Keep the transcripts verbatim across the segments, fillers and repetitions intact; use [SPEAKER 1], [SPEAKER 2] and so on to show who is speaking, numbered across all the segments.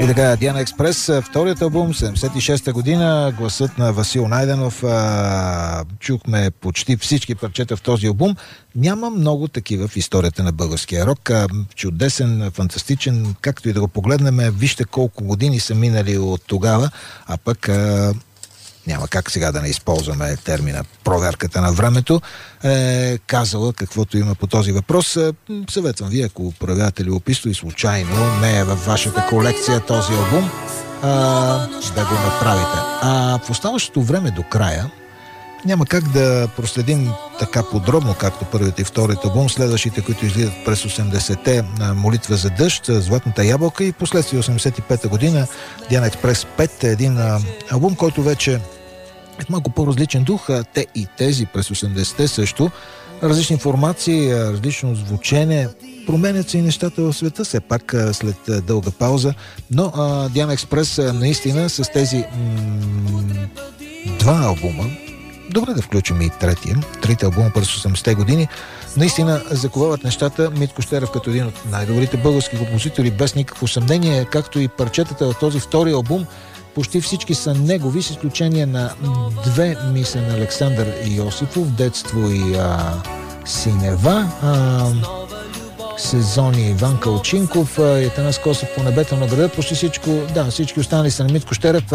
[SPEAKER 1] И така, Диана Експрес, вторият албум, седемдесет и шеста година, гласът на Васил Найденов. А, чухме почти всички парчета в този албум. Няма много такива в историята на българския рок. А, чудесен, фантастичен, както и да го погледнем, вижте колко години са минали от тогава, а пък а, няма как сега да не използваме термина проверката на времето. Е казала каквото има по този въпрос. Съветвам ви, ако проявявате любопитство и случайно не е във вашата колекция този албум, а, да го направите. А в оставащото време до края няма как да проследим така подробно, както първият и вторият албум, следващите, които излизат през осемдесетте, Молитва за дъжд, Златната ябълка и последствие осемдесет и пета година Диана Експрес пет, един а, албум, който вече е в малко по-различен дух. Те и тези през осемдесетте също. Различни формации, различно звучене. Променят се и нещата в света, все пак след дълга пауза. Но а, Диана Експрес наистина с тези м- два албума, добре да включим и третия, трите албума през осемдесетте години, наистина заковават нещата. Митко Щерев като един от най-добрите български композитори, без никакво съмнение, както и парчетата в този втори албум, почти всички са негови, с изключение на две, мисля, на Александър Йосифов, Детство и а, Синева, а, Сезони Иван Калчинков, Етанас Косов По небето на града. Почти всичко, да, всички останали са на Митко Щерев.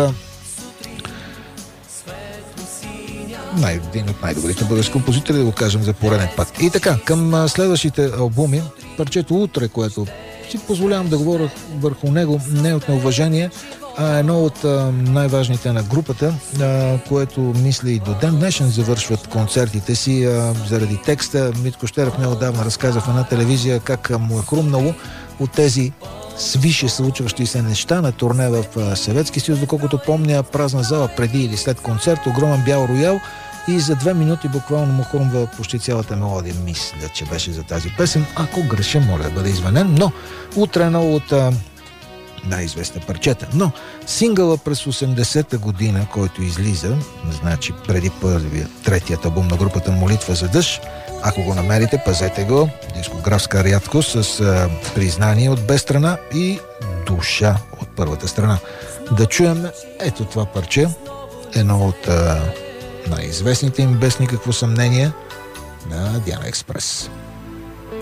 [SPEAKER 1] Най- един от най-добрите български композитори, да го кажем за пореден път. И така, към следващите албуми, парчето Утре, което си позволявам да говоря върху него не от неуважение, а едно от а, най-важните на групата, а, което мисля и до ден днешен завършват концертите си а, заради текста. Митко Щерев неотдавна разказа в една телевизия как му е хрумнало от тези свише случващи се неща на турне в а, Съветски съюз, доколкото помня, празна зала преди или след концерт, огромен бял роял и за две минути буквално му хрумва почти цялата мелодия. Мисля, че беше за тази песен. Ако греша, моля да бъде извинен, но утре едно от а, най-известни парчета. Но сингъла през осемдесета година, който излиза, значи преди първия, третият албум на групата Молитва за дъжд, ако го намерите, пазете го. Дискографска рядкост с а, признание от без страна и душа от първата страна. Да чуем ето това парче, едно от а, най-известните им, без никакво съмнение, на Диана Експрес.